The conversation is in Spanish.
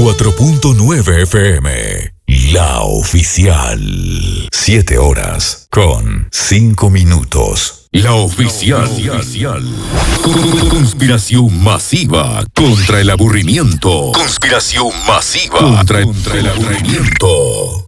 94.9 FM. La oficial. 7 horas con 5 minutos. La oficial. Conspiración masiva contra el aburrimiento. Conspiración masiva contra el aburrimiento.